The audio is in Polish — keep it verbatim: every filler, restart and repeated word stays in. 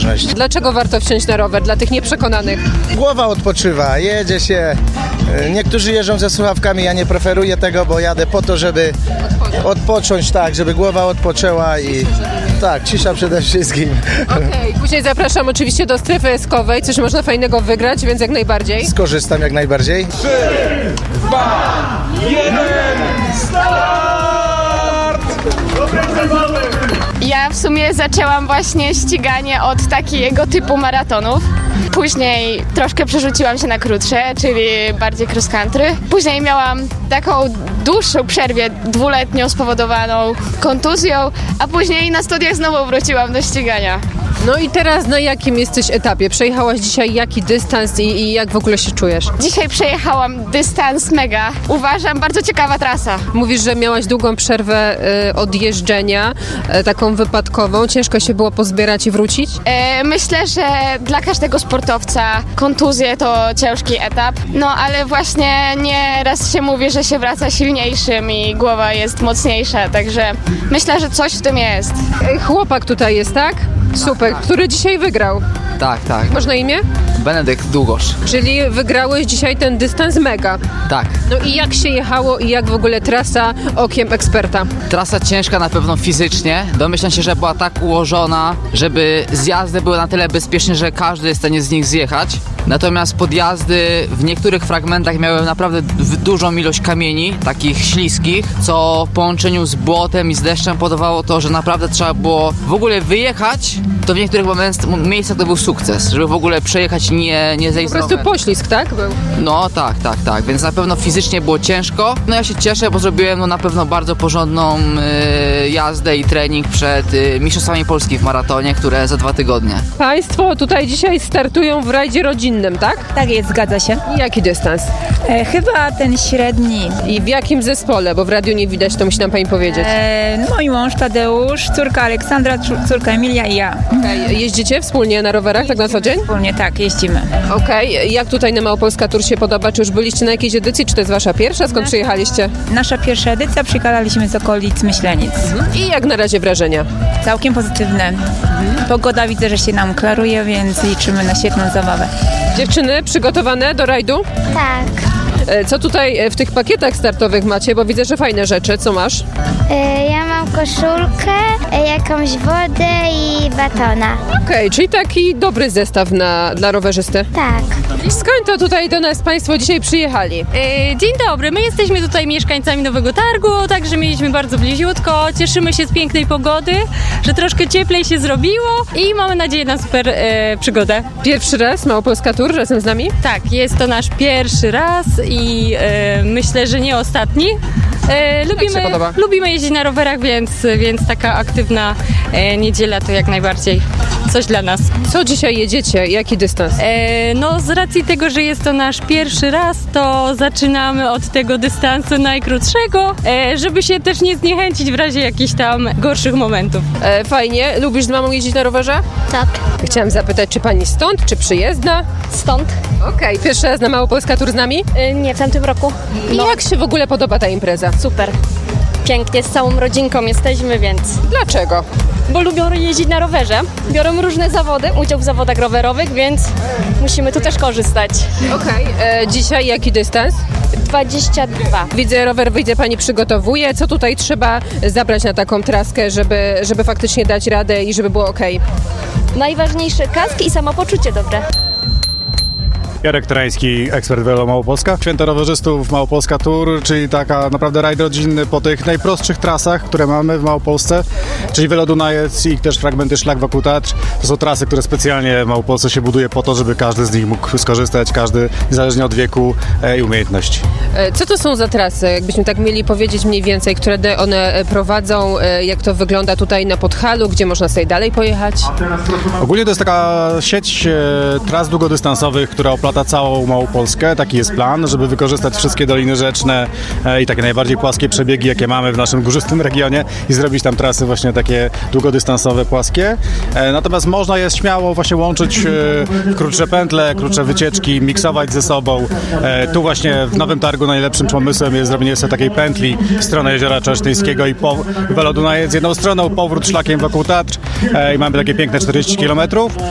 niezależność. Dlaczego warto wsiąść na rower dla tych nieprzekonanych? Głowa odpoczywa, jedzie się. Niektórzy jeżdżą ze słuchawkami, ja nie preferuję tego, bo jadę po to, żeby odpocząć, tak, żeby głowa odpoczęła i tak, cisza przede wszystkim. Okej, okay. Później zapraszam oczywiście do strefy eskowej, coś można fajnego wygrać, więc jak najbardziej. Skorzystam jak najbardziej. trzy, dwa, jeden, start! Ja w sumie zaczęłam właśnie ściganie od takiego typu maratonów. Później troszkę przerzuciłam się na krótsze, czyli bardziej cross country. Później miałam taką dłuższą przerwę dwuletnią spowodowaną kontuzją, a później na studiach znowu wróciłam do ścigania. No i teraz na jakim jesteś etapie? Przejechałaś dzisiaj jaki dystans i, i jak w ogóle się czujesz? Dzisiaj przejechałam dystans mega. Uważam, bardzo ciekawa trasa. Mówisz, że miałaś długą przerwę y, od jeżdżenia, y, taką wypadkową. Ciężko się było pozbierać i wrócić? E, myślę, że dla każdego sportowca kontuzje to ciężki etap. No ale właśnie nieraz się mówi, że się wraca silniejszym i głowa jest mocniejsza, także myślę, że coś w tym jest. Ej, chłopak tutaj jest, tak? Super, który dzisiaj wygrał. Tak, tak. Masz na imię? Benedykt Długosz. Czyli wygrałeś dzisiaj ten dystans mega. Tak. No i jak się jechało i jak w ogóle trasa okiem eksperta? Trasa ciężka na pewno fizycznie. Domyślam się, że była tak ułożona, żeby zjazdy były na tyle bezpieczne, że każdy jest w stanie z nich zjechać. Natomiast podjazdy w niektórych fragmentach miały naprawdę dużą ilość kamieni, takich śliskich, co w połączeniu z błotem i z deszczem powodowało to, że naprawdę trzeba było w ogóle wyjechać. To w niektórych miejscach to był sukces, żeby w ogóle przejechać nie, nie zejść z Po prostu roweru. poślizg, tak? Był. No tak, tak, tak, więc na pewno fizycznie było ciężko. No ja się cieszę, bo zrobiłem no, na pewno bardzo porządną y, jazdę i trening przed y, Mistrzostwami Polski w maratonie, które za dwa tygodnie. Państwo tutaj dzisiaj startują w rajdzie rodzinnym, tak? Tak jest, zgadza się. I jaki dystans? E, chyba ten średni. I w jakim zespole? Bo w radiu nie widać, to musi nam pani powiedzieć. E, mój mąż Tadeusz, córka Aleksandra, córka Emilia i ja. Okay. Jeździcie wspólnie na rowerach, tak na co dzień? Wspólnie, tak, jeździmy. Okej, okay. Jak tutaj na Małopolska Tour się podoba? Czy już byliście na jakiejś edycji, czy to jest wasza pierwsza? Skąd Nasza, przyjechaliście? Nasza pierwsza edycja, przyjechaliśmy z okolic Myślenic. Mhm. I jak na razie wrażenia? Całkiem pozytywne. Mhm. Pogoda widzę, że się nam klaruje, więc liczymy na świetną zabawę. Dziewczyny, przygotowane do rajdu? Tak. Co tutaj w tych pakietach startowych macie? Bo widzę, że fajne rzeczy. Co masz? Ja mam koszulkę, jakąś wodę i batona. Okej, okay, czyli taki dobry zestaw na, dla rowerzysty. Tak. Skąd to tutaj do nas Państwo dzisiaj przyjechali? Yy, dzień dobry, my jesteśmy tutaj mieszkańcami Nowego Targu, także mieliśmy bardzo bliziutko. Cieszymy się z pięknej pogody, że troszkę cieplej się zrobiło i mamy nadzieję na super yy, przygodę. Pierwszy raz Małopolska Tour razem z nami? Tak, jest to nasz pierwszy raz i yy, myślę, że nie ostatni. Yy, lubimy, się podoba? lubimy jeździć na rowerach, więc, więc taka aktywna yy, niedziela to jak najbardziej coś dla nas. Co dzisiaj jedziecie? Jaki dystans? Yy, no z racji tego, że jest to nasz pierwszy raz, to zaczynamy od tego dystansu najkrótszego, yy, żeby się też nie zniechęcić w razie jakichś tam gorszych momentów. E, fajnie. Lubisz z mamą jeździć na rowerze? Tak. Chciałam zapytać, czy pani stąd, czy przyjezdna? Stąd? Okej, okay. Pierwszy raz na Małopolska Tour z nami? Yy, nie, w tamtym roku. I no. Jak się w ogóle podoba ta impreza? Super. Pięknie, z całą rodzinką jesteśmy, więc... Dlaczego? Bo lubią jeździć na rowerze, biorą różne zawody, udział w zawodach rowerowych, więc musimy tu też korzystać. Okej, okay. Dzisiaj jaki dystans? dwadzieścia dwa. Widzę, rower wyjdzie, pani przygotowuje. Co tutaj trzeba zabrać na taką traskę, żeby, żeby faktycznie dać radę i żeby było okej? Najważniejsze kask i samopoczucie dobre. Jarek Terański, ekspert Velo Małopolska. Święto rowerzystów Małopolska Tour, czyli taka naprawdę rajd rodzinny po tych najprostszych trasach, które mamy w Małopolsce, czyli Velo Dunajec i też fragmenty szlak wokół Tatr. To są trasy, które specjalnie w Małopolsce się buduje po to, żeby każdy z nich mógł skorzystać, każdy niezależnie od wieku i umiejętności. Co to są za trasy? Jakbyśmy tak mieli powiedzieć mniej więcej, które one prowadzą, jak to wygląda tutaj na Podhalu, gdzie można sobie dalej pojechać? Ogólnie to jest taka sieć tras długodystansowych, która oplata całą Małopolskę. Taki jest plan, żeby wykorzystać wszystkie doliny rzeczne i takie najbardziej płaskie przebiegi, jakie mamy w naszym górzystym regionie i zrobić tam trasy właśnie takie długodystansowe, płaskie. Natomiast można je śmiało właśnie łączyć w krótsze pętle, krótsze wycieczki, miksować ze sobą. Tu właśnie w Nowym Targu najlepszym pomysłem jest zrobienie sobie takiej pętli w stronę Jeziora Czesztyńskiego i po Velo Dunajec jedną stroną, powrót szlakiem wokół Tatr i mamy takie piękne czterdzieści kilometrów.